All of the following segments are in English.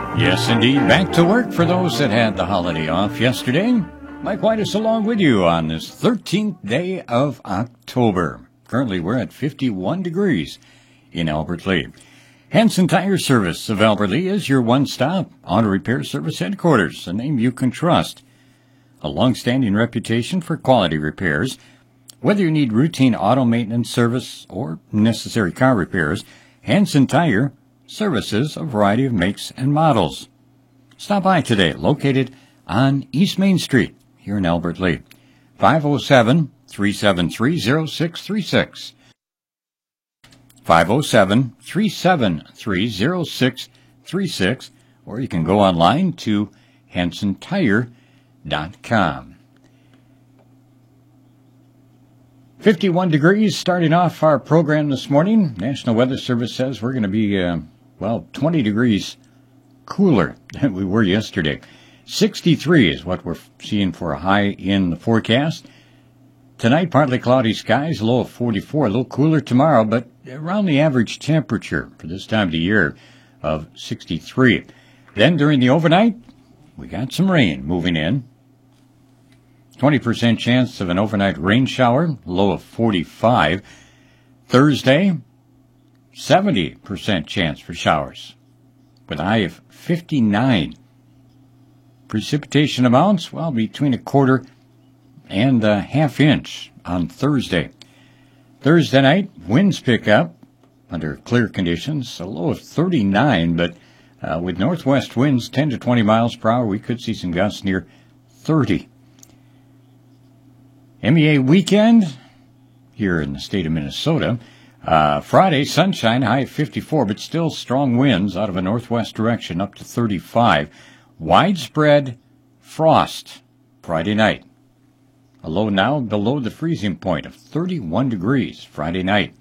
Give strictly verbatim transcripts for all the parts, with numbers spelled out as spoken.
Yes, indeed. Back to work for those that had the holiday off yesterday. Mike Whitus along with you on this thirteenth day of October. Currently, we're at fifty-one degrees in Albert Lea. Hanson Tire Service of Albert Lea is your one-stop auto repair service headquarters, a name you can trust. A long-standing reputation for quality repairs. Whether you need routine auto maintenance service or necessary car repairs, Hanson Tire services a variety of makes and models. Stop by today, located on East Main Street here in Albert Lea. five oh seven, three seven three, oh six three six. five oh seven, three seven three, oh six three six, or you can go online to hanson tire dot com. fifty-one degrees starting off our program this morning. National Weather Service says we're going to be, uh, well, twenty degrees cooler than we were yesterday. sixty-three is what we're seeing for a high in the forecast. Tonight, partly cloudy skies, a low of forty-four, a little cooler tomorrow, but around the average temperature for this time of the year of sixty-three. Then during the overnight, we got some rain moving in. twenty percent chance of an overnight rain shower, low of forty-five. Thursday, seventy percent chance for showers, with a high of fifty-nine. Precipitation amounts, well, between a quarter and a half inch on Thursday. Thursday night, winds pick up under clear conditions, a low of thirty-nine, but uh, with northwest winds ten to twenty miles per hour, we could see some gusts near thirty. M E A weekend here in the state of Minnesota. Uh, Friday, sunshine, high of fifty-four, but still strong winds out of a northwest direction up to thirty-five. Widespread frost Friday night. A low now below the freezing point of thirty-one degrees Friday night.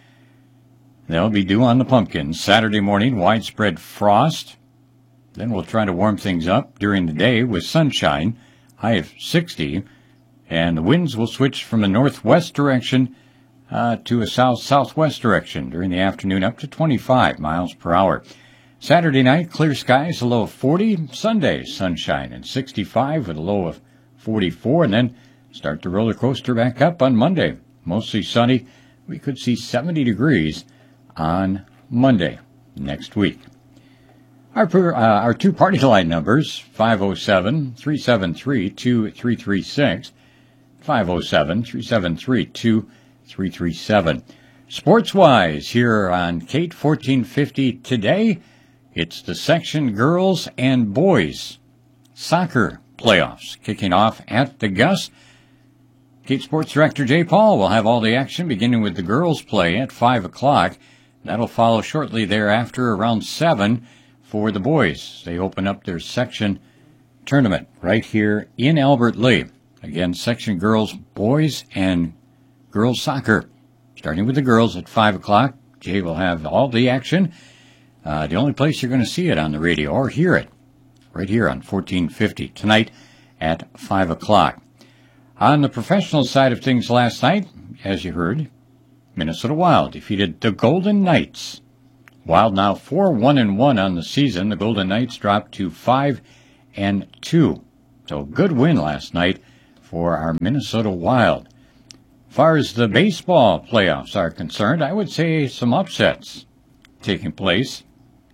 They'll be due on the pumpkins. Saturday morning, widespread frost. Then we'll try to warm things up during the day with sunshine, high of sixty. And the winds will switch from a northwest direction uh, to a south-southwest direction during the afternoon, up to twenty-five miles per hour. Saturday night, clear skies, a low of forty. Sunday, sunshine and sixty-five with a low of forty-four. And then start the roller coaster back up on Monday. Mostly sunny. We could see seventy degrees on Monday next week. Our, uh, our two party line numbers, five oh seven, three seven three, two three three six. five oh seven, three seven three, two three three seven. Sports-wise, here on Kate fourteen fifty today, it's the section girls and boys soccer playoffs kicking off at the Gus. Kate Sports Director Jay Paul will have all the action, beginning with the girls' play at five o'clock. That'll follow shortly thereafter around seven for the boys. They open up their section tournament right here in Albert Lea. Again, section girls, boys, and girls soccer. Starting with the girls at five o'clock. Jay will have all the action. Uh, the only place you're going to see it on the radio or hear it, right here on fourteen fifty, tonight at five o'clock. On the professional side of things last night, as you heard, Minnesota Wild defeated the Golden Knights. Wild now four one and one on the season. The Golden Knights dropped to five and two. So good win last night for our Minnesota Wild. As far as the baseball playoffs are concerned, I would say some upsets taking place.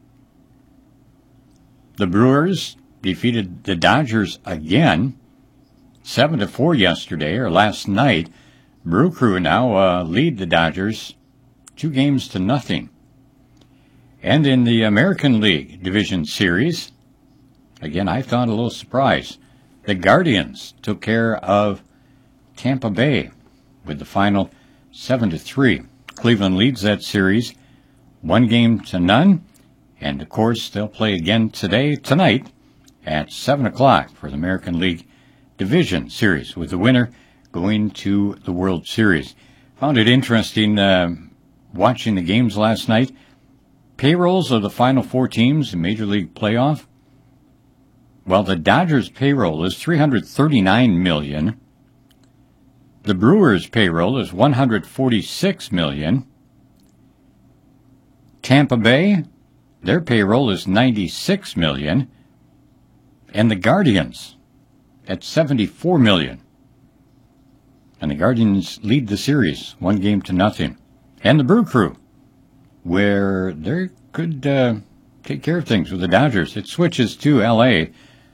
The Brewers defeated the Dodgers again, seven to four yesterday, or last night. Brew Crew now uh, lead the Dodgers two games to nothing. And in the American League Division Series, again, I found a little surprise. The Guardians took care of Tampa Bay with the final seven to three. Cleveland leads that series one game to none. And, of course, they'll play again today, tonight, at seven o'clock for the American League Division Series, with the winner going to the World Series. Found it interesting uh, watching the games last night. Payrolls of the final four teams in Major League Playoff. Well, the Dodgers' payroll is three hundred thirty-nine million dollars. The Brewers' payroll is one hundred forty-six million dollars. Tampa Bay, Their payroll is ninety-six million dollars. And the Guardians at seventy-four million dollars. And the Guardians lead the series, one game to nothing. And the Brew Crew, where they could uh, take care of things with the Dodgers. It switches to L A,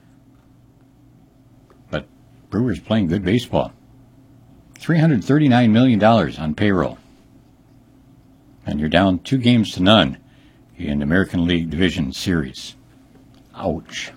but Brewers playing good baseball. three hundred thirty-nine million dollars on payroll. And you're down two games to none in American League Division Series. Ouch.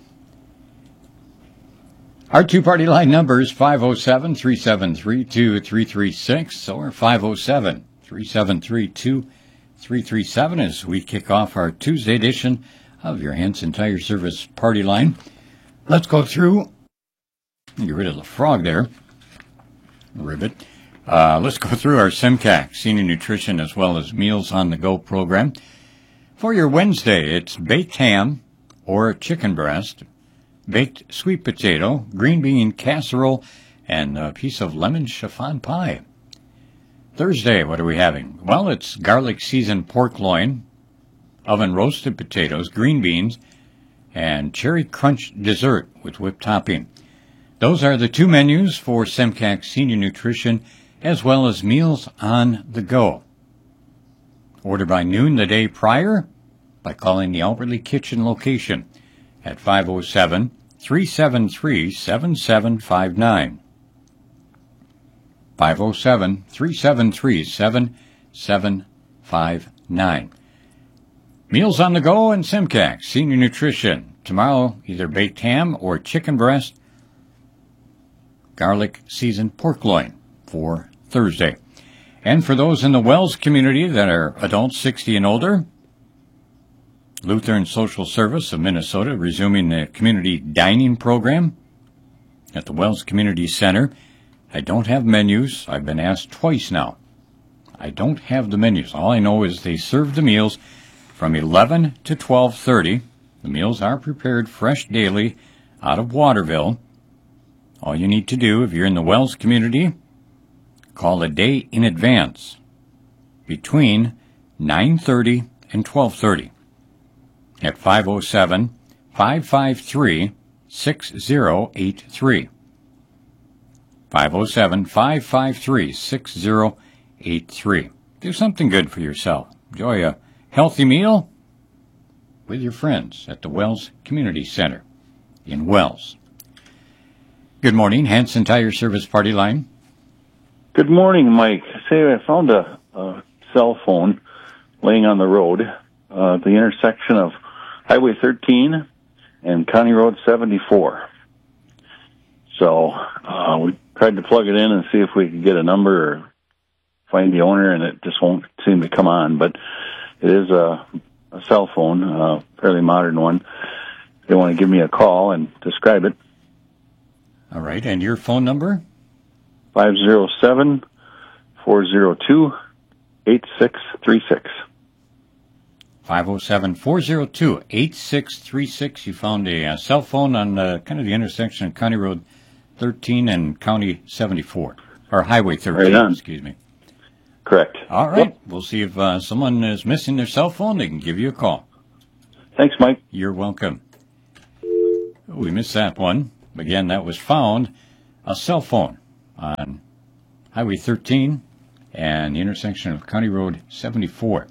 Our two-party line number is five oh seven, three seven three, two three three six or five oh seven, three seven three, two three three seven as we kick off our Tuesday edition of your Hanson Tire Service Party Line. Let's go through, get rid of the frog there, ribbit. Uh, let's go through our Simcac Senior Nutrition as well as Meals on the Go program. For your Wednesday, it's baked ham or chicken breast, baked sweet potato, green bean casserole, and a piece of lemon chiffon pie. Thursday, what are we having? Well, it's garlic seasoned pork loin, oven roasted potatoes, green beans, and cherry crunch dessert with whipped topping. Those are the two menus for Simcac Senior Nutrition as well as Meals on the Go. Order by noon the day prior by calling the Outwardly Kitchen location at five oh seven, three seven three, seven seven five nine. five oh seven, three seven three, seven seven five nine. Meals on the Go and Simcac Senior Nutrition. Tomorrow, either baked ham or chicken breast, garlic seasoned pork loin for Thursday. And for those in the Wells community that are adults sixty and older, Lutheran Social Service of Minnesota resuming the community dining program at the Wells Community Center. I don't have menus. I've been asked twice now. I don't have the menus. All I know is they serve the meals from eleven to twelve thirty. The meals are prepared fresh daily out of Waterville. All you need to do, if you're in the Wells community, call a day in advance between nine thirty and twelve thirty at five oh seven, five five three, six oh eight three. five oh seven, five five three, six oh eight three. Do something good for yourself. Enjoy a healthy meal with your friends at the Wells Community Center in Wells. Good morning, Hanson Tire Service Party Line. Good morning, Mike. Say, I found a, a cell phone laying on the road uh, at the intersection of Highway thirteen and County Road seventy-four. So uh, we tried to plug it in and see if we could get a number or find the owner, and it just won't seem to come on. But it is a, a cell phone, a fairly modern one. They want to give me a call and describe it. All right, and your phone number? five oh seven, four oh two, eight six three six. five oh seven, four oh two, eight six three six. You found a uh, cell phone on uh, kind of the intersection of County Road thirteen and County seventy-four, or Highway thirteen, right on. Excuse me. Correct. All right, Yep. We'll see if uh, someone is missing their cell phone. They can give you a call. Thanks, Mike. You're welcome. We missed that one. Again, that was found, a cell phone on Highway thirteen and the intersection of County Road seventy-four.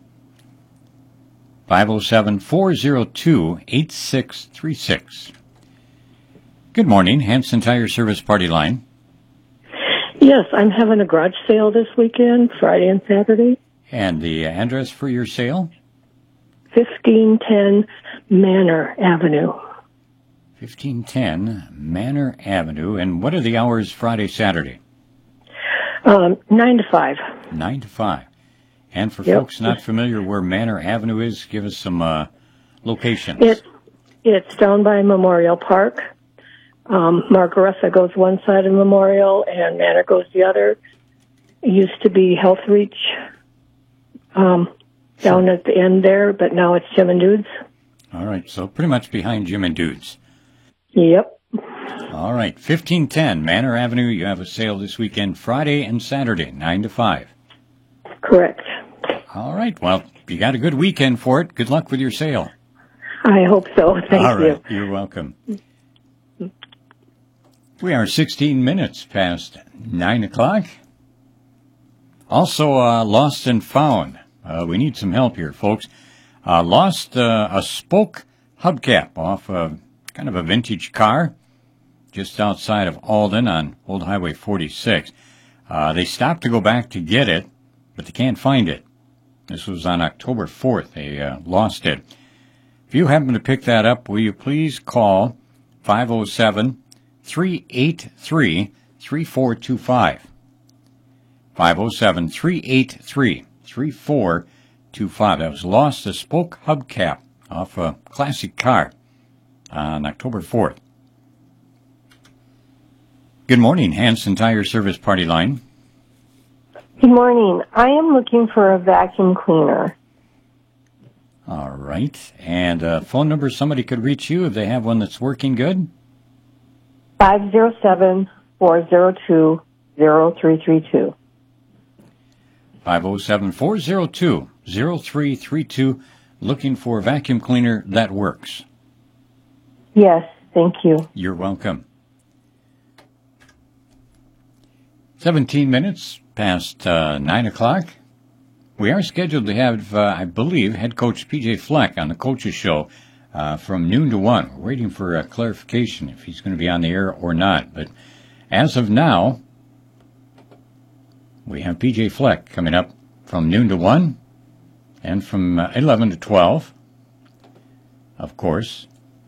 five oh seven, four oh two, eight six three six. Good morning, Hanson Tire Service Party Line. Yes, I'm having a garage sale this weekend, Friday and Saturday. And the address for your sale? fifteen ten Manor Avenue. fifteen ten Manor Avenue. And what are the hours Friday, Saturday? Um, nine to five. nine to five. And for Yep. folks not familiar where Manor Avenue is, give us some uh, locations. It, it's down by Memorial Park. Um, Margaretta goes one side of Memorial and Manor goes the other. It used to be Health Reach um, down Sure. at the end there, but now it's Jim and Dudes. All right, so pretty much behind Jim and Dudes. Yep. All right, fifteen ten Manor Avenue. You have a sale this weekend, Friday and Saturday, nine to five. Correct. All right, well, you got a good weekend for it. Good luck with your sale. I hope so. Thank All right. you. You're welcome. We are sixteen minutes past nine o'clock. Also, uh, lost and found. Uh, we need some help here, folks. Uh, lost uh, a spoke hubcap off of kind of a vintage car just outside of Alden on Old Highway forty-six. Uh, they stopped to go back to get it, but they can't find it. This was on October fourth. They uh, lost it. If you happen to pick that up, will you please call five oh seven, three eight three, three four two five. five oh seven, three eight three, three four two five. That was lost, a spoke hubcap off a classic car on October fourth. Good morning, Hanson Tire Service Party Line. Good morning. I am looking for a vacuum cleaner. All right. And uh, phone number somebody could reach you if they have one that's working good? five oh seven, four oh two, oh three three two. five oh seven, four oh two, oh three three two. Looking for a vacuum cleaner that works. Yes, thank you. You're welcome. seventeen minutes past uh, nine o'clock. We are scheduled to have, uh, I believe, head coach P J Fleck on the Coaches Show uh, from noon to one. We're waiting for a clarification if he's going to be on the air or not. But as of now, we have P J Fleck coming up from noon to one and from uh, eleven to twelve. Of course,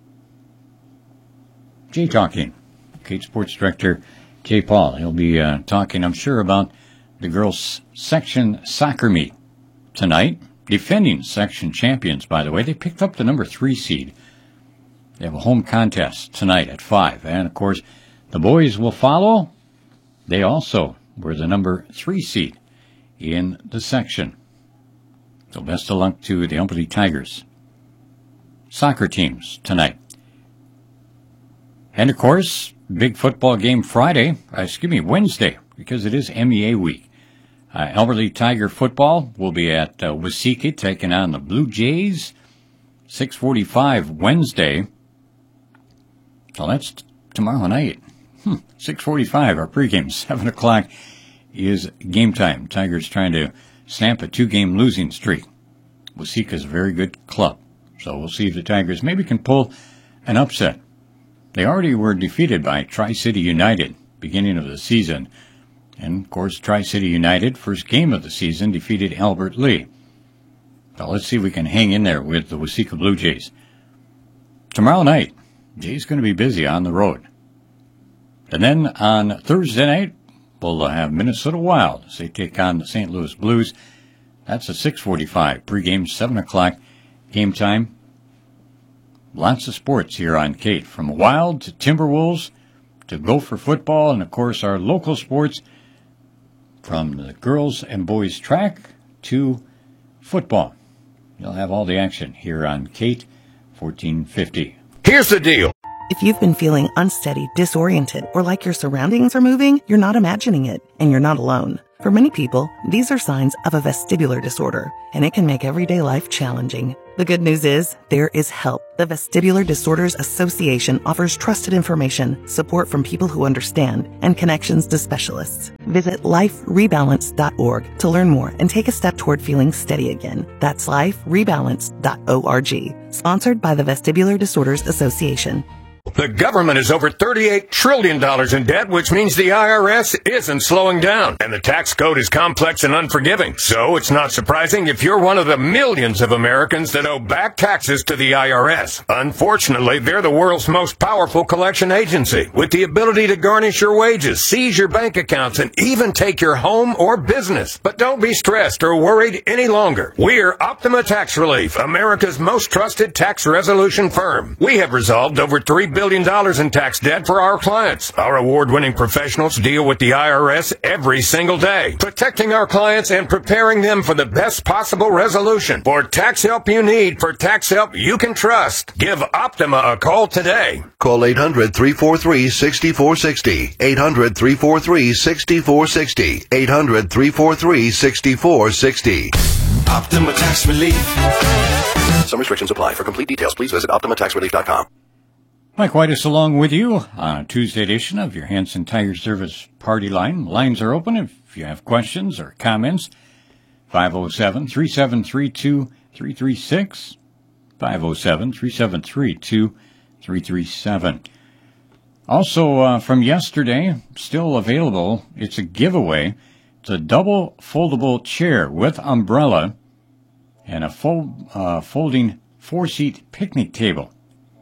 Jay talking. Kate Sports Director Jay Paul. He'll be uh, talking, I'm sure, about the girls' section soccer meet tonight. Defending section champions, by the way. They picked up the number three seed. They have a home contest tonight at five. And, of course, the boys will follow. They also were the number three seed in the section. So best of luck to the Umberley Tigers soccer teams tonight. And, of course, big football game Friday, uh, excuse me, Wednesday, because it is M E A week. Uh, Alberley Tiger football will be at uh, Waseca taking on the Blue Jays. six forty-five Wednesday. So that's t- tomorrow night. Hmm, six forty-five, our pregame. seven o'clock is game time. Tigers trying to snap a two-game losing streak. Waseca's a very good club. So we'll see if the Tigers maybe can pull an upset. They already were defeated by Tri-City United beginning of the season. And, of course, Tri-City United, first game of the season, defeated Albert Lee. So let's see if we can hang in there with the Waseca Blue Jays. Tomorrow night, Jay's going to be busy on the road. And then on Thursday night, we'll have Minnesota Wild as they take on the Saint Louis Blues. That's a six forty-five pregame, seven o'clock game time. Lots of sports here on Kate, from Wild to Timberwolves to Gopher football, and, of course, our local sports from the girls and boys track to football. You'll have all the action here on Kate fourteen fifty. Here's the deal. If you've been feeling unsteady, disoriented, or like your surroundings are moving, you're not imagining it, and you're not alone. For many people, these are signs of a vestibular disorder, and it can make everyday life challenging. The good news is, there is help. The Vestibular Disorders Association offers trusted information, support from people who understand, and connections to specialists. Visit life rebalance dot org to learn more and take a step toward feeling steady again. That's life rebalance dot org. Sponsored by the Vestibular Disorders Association. The government is over thirty-eight trillion dollars in debt, which means the I R S isn't slowing down. And the tax code is complex and unforgiving. So it's not surprising if you're one of the millions of Americans that owe back taxes to the I R S. Unfortunately, they're the world's most powerful collection agency, with the ability to garnish your wages, seize your bank accounts, and even take your home or business. But don't be stressed or worried any longer. We're Optima Tax Relief, America's most trusted tax resolution firm. We have resolved over three billion dollars in tax debt for our clients. Our award-winning professionals deal with the I R S every single day, protecting our clients and preparing them for the best possible resolution. For tax help you need, for tax help you can trust, give Optima a call today. Call eight hundred, three four three, six four six zero, eight hundred, three four three, six four six zero, eight hundred, three four three, six four six zero. Optima Tax Relief. Some restrictions apply. For complete details, please visit Optima Tax Relief dot com. Mike Whitus along with you on a Tuesday edition of your Hanson Tire Service Party Line. Lines are open if you have questions or comments. five oh seven, three seven three, two three three six. five oh seven, three seven three, two three three seven. Also, uh, from yesterday, still available, it's a giveaway. It's a double foldable chair with umbrella and a full, uh, folding four-seat picnic table.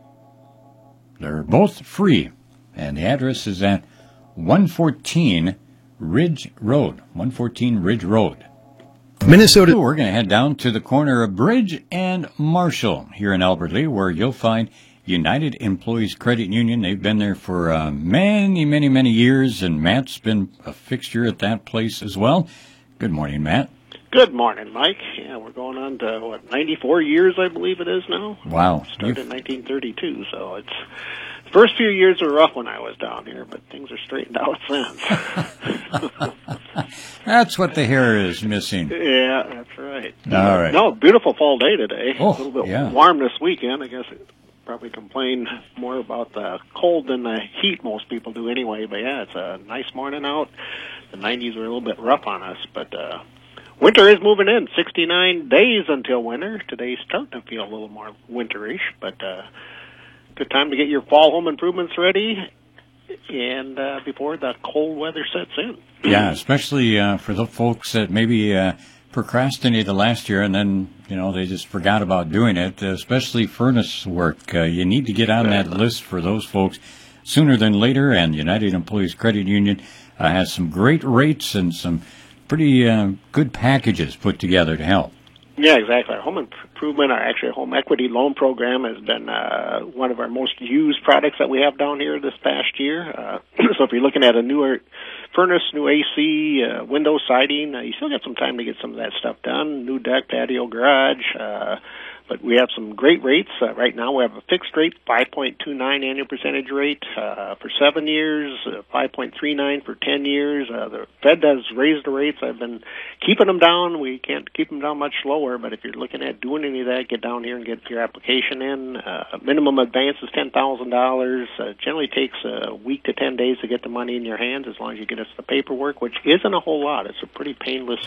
They're both free, and the address is at one fourteen Ridge Road. one fourteen Ridge Road. Minnesota. We're going to head down to the corner of Bridge and Marshall here in Albert Lea, where you'll find United Employees Credit Union. They've been there for uh, many, many, many years, and Matt's been a fixture at that place as well. Good morning, Matt. Good morning, Mike. Yeah, we're going on to, what, ninety-four years, I believe it is now? Wow. Started in nineteen thirty-two, so it's... The first few years were rough when I was down here, but things are straightened out since. That's what the hair is missing. Yeah, that's right. All right. No, beautiful fall day today. Oh, a little bit yeah. warm this weekend. I guess it probably complain more about the cold than the heat most people do anyway. But, yeah, it's a nice morning out. The nineties were a little bit rough on us, but uh, winter is moving in. sixty-nine days until winter. Today's starting to feel a little more winterish, but... Uh, Good time to get your fall home improvements ready, and uh, before the cold weather sets in. Yeah, especially uh, for the folks that maybe uh, procrastinated last year and then, you know, they just forgot about doing it, especially furnace work. Uh, you need to get on that list for those folks sooner than later, and United Employees Credit Union uh, has some great rates and some pretty uh, good packages put together to help. Yeah, exactly. Our home improvement, our actually home equity loan program has been uh, one of our most used products that we have down here this past year. Uh, so if you're looking at a newer furnace, new A C, uh, window siding, uh, you still got some time to get some of that stuff done. New deck, patio, garage. Uh, but we have some great rates. Uh, right now we have a fixed rate, five point two nine annual percentage rate uh, for seven years, uh, five point three nine for ten years. Uh, the Fed has raised the rates. I've been keeping them down. We can't keep them down much lower, but if you're looking at doing any of that, get down here and get your application in. Uh, minimum advance is ten thousand dollars. Uh, generally takes a week to ten days to get the money in your hands as long as you get us the paperwork, which isn't a whole lot. It's a pretty painless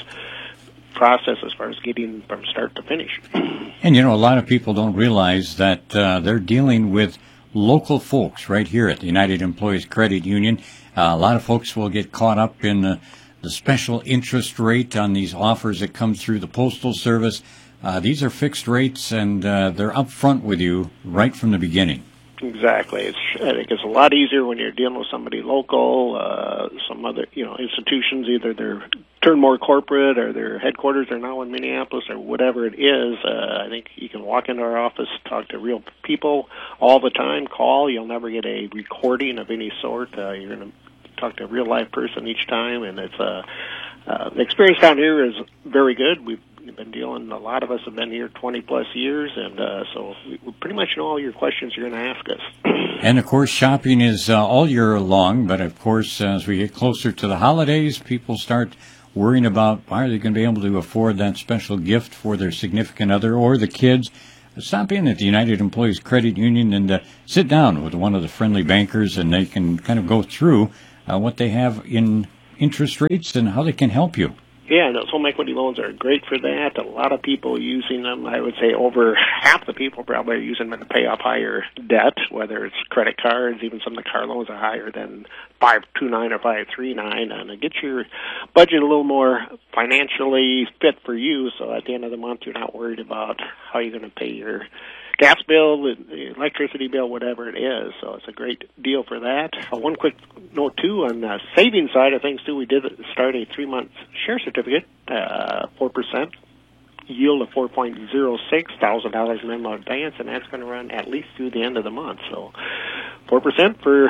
process as far as getting from start to finish. And, you know, a lot of people don't realize that uh, they're dealing with local folks right here at the United Employees Credit Union. Uh, a lot of folks will get caught up in the, the special interest rate on these offers that come through the Postal Service. Uh, these are fixed rates, and uh, they're up front with you right from the beginning. Exactly. It's, I think it's a lot easier when you're dealing with somebody local, uh, some other, you know, institutions, either they're turned more corporate or their headquarters are now in Minneapolis or whatever it is. Uh, I think you can walk into our office, talk to real people all the time, call. You'll never get a recording of any sort. Uh, you're going to talk to a real live person each time, and it's uh, uh, the experience down here is very good. We've We've been dealing, a lot of us have been here twenty plus years, and uh, so we pretty much know all your questions you're going to ask us. And of course, shopping is uh, all year long, but of course, uh, as we get closer to the holidays, people start worrying about, are they going to be able to afford that special gift for their significant other or the kids? Stop in at the United Employees Credit Union and uh, sit down with one of the friendly bankers, and they can kind of go through uh, what they have in interest rates and how they can help you. Yeah, those home equity loans are great for that. A lot of people using them. I would say over half the people probably are using them to pay off higher debt, whether it's credit cards. Even some of the car loans are higher than five two nine or five three nine, and it gets your budget a little more financially fit for you. So at the end of the month, you're not worried about how you're going to pay your gas bill, electricity bill, whatever it is. So it's a great deal for that. Uh, one quick note, too, on the savings side of things, too, we did start a three-month share certificate, uh, four percent yield of four point zero six thousand dollars minimum advance, and that's going to run at least through the end of the month. So four percent for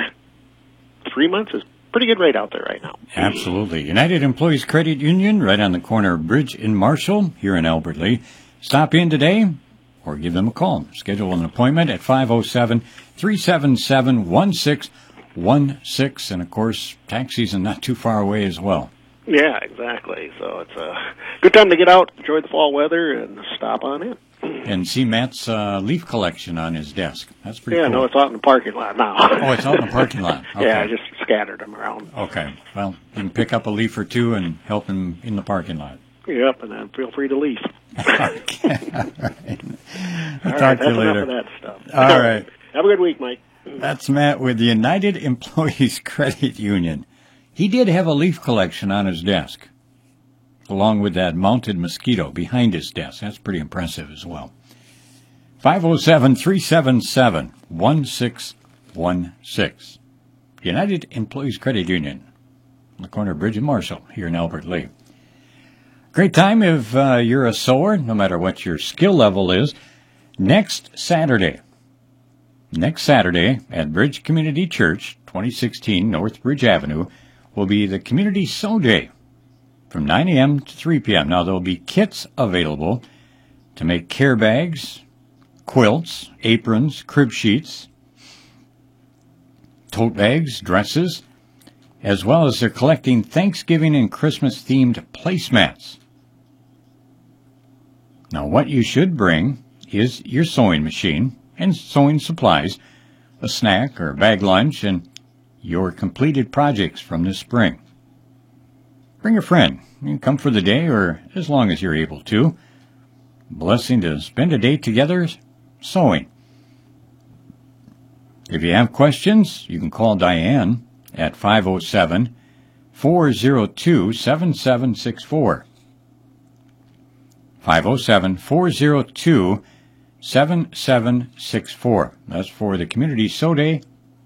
three months is pretty good rate out there right now. Absolutely. United Employees Credit Union, right on the corner of Bridge in Marshall, here in Albert Lea. Stop in today or give them a call. Schedule an appointment at five oh seven, three seven seven, one six one six. And, of course, tax season not too far away as well. Yeah, exactly. So it's a good time to get out, enjoy the fall weather, and stop on in. And see Matt's uh, leaf collection on his desk. That's pretty yeah, cool. Yeah, no, it's out in the parking lot now. Oh, it's out in the parking lot. Okay. Yeah, I just scattered them around. Okay. Well, you can pick up a leaf or two and help him in the parking lot. Yep, and then feel free to leave. Okay. All right. I'll All talk right, to you that's later. enough of that stuff. All right. Have a good week, Mike. That's Matt with the United Employees Credit Union. He did have a leaf collection on his desk, along with that mounted mosquito behind his desk. That's pretty impressive as well. five oh seven, three seven seven, one six one six. United Employees Credit Union, on the corner of Bridge and Marshall here in Albert Lea. Great time if uh, you're a sower, no matter what your skill level is. Next Saturday, next Saturday at Bridge Community Church, twenty sixteen North Bridge Avenue, will be the Community Sew Day from nine a.m. to three p.m. Now, there will be kits available to make care bags, quilts, aprons, crib sheets, tote bags, dresses, as well as they're collecting Thanksgiving and Christmas-themed placemats. Now, what you should bring is your sewing machine and sewing supplies, a snack or bag lunch, and your completed projects from this spring. Bring a friend. You can come for the day or as long as you're able to. Blessing to spend a day together sewing. If you have questions, you can call Diane at five oh seven, four oh two, seven seven six four. five oh seven, four oh two, seven seven six four. That's for the Community Sew Day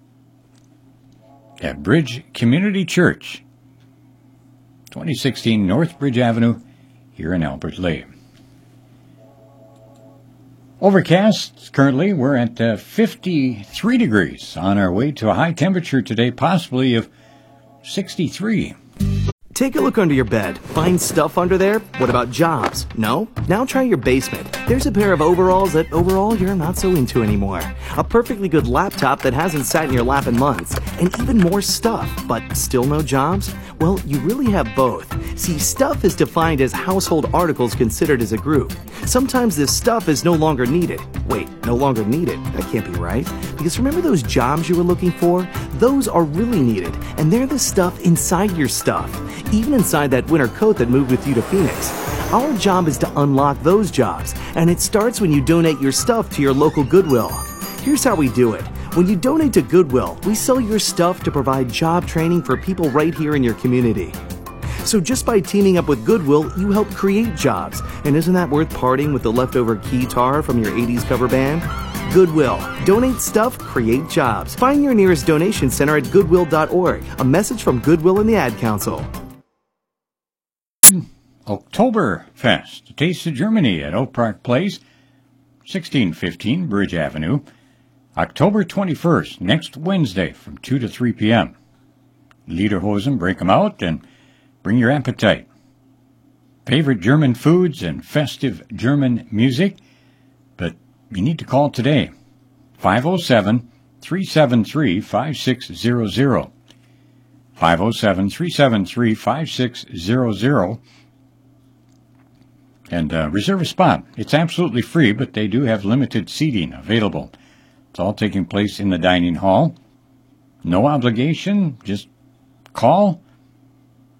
at Bridge Community Church, twenty sixteen North Bridge Avenue, here in Albert Lea. Overcast currently. We're at uh, fifty-three degrees, on our way to a high temperature today, possibly of sixty-three. Take a look under your bed. Find stuff under there? What about jobs? No? Now try your basement. There's a pair of overalls that overall you're not so into anymore. A perfectly good laptop that hasn't sat in your lap in months. And even more stuff, but still no jobs? Well, you really have both. See, stuff is defined as household articles considered as a group. Sometimes this stuff is no longer needed. Wait, no longer needed? That can't be right. Because remember those jobs you were looking for? Those are really needed, and they're the stuff inside your stuff. Even inside that winter coat that moved with you to Phoenix. Our job is to unlock those jobs, and it starts when you donate your stuff to your local Goodwill. Here's how we do it. When you donate to Goodwill, we sell your stuff to provide job training for people right here in your community. So just by teaming up with Goodwill, you help create jobs. And isn't that worth parting with the leftover keytar from your eighties cover band? Goodwill. Donate stuff, create jobs. Find your nearest donation center at goodwill dot org. A message from Goodwill and the Ad Council. Oktoberfest, a Taste of Germany at Oak Park Place, sixteen fifteen Bridge Avenue, October twenty-first, next Wednesday from two to three p.m. Lederhosen, break them out and bring your appetite. Favorite German foods and festive German music, but you need to call today, five oh seven, three seven three, five six zero zero. five oh seven, three seven three, five six zero zero. And uh, reserve a spot. It's absolutely free, but they do have limited seating available. It's all taking place in the dining hall. No obligation. Just call